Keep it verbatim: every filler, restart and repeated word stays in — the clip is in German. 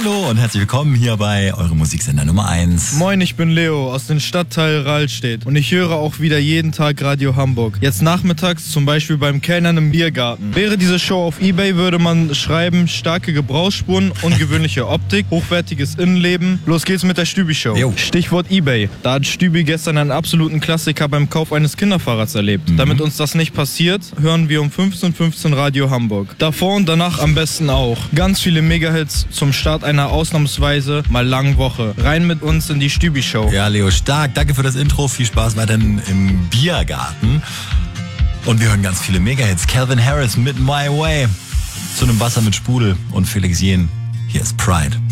Hallo und herzlich willkommen hier bei eurem Musiksender Nummer eins. Moin, ich bin Leo aus dem Stadtteil Rahlstedt und ich höre auch wieder jeden Tag Radio Hamburg. Jetzt nachmittags zum Beispiel beim Kellnern im Biergarten. Wäre diese Show auf eBay, würde man schreiben, starke Gebrauchsspuren, ungewöhnliche Optik, hochwertiges Innenleben. Los geht's mit der Stübi-Show. Jo. Stichwort eBay. Da hat Stübi gestern einen absoluten Klassiker beim Kauf eines Kinderfahrrads erlebt. Mhm. Damit uns das nicht passiert, hören wir um fünfzehn Uhr fünfzehn Radio Hamburg. Davor und danach am besten auch. Ganz viele Megahits zum Start einer ausnahmsweise mal langen Woche. Rein mit uns in die Stübi-Show. Ja, Leo, stark. Danke für das Intro. Viel Spaß weiterhin im Biergarten. Und wir hören ganz viele Megahits. Calvin Harris mit My Way. Zu einem Wasser mit Sprudel und Felix Jähn. Hier ist Pride.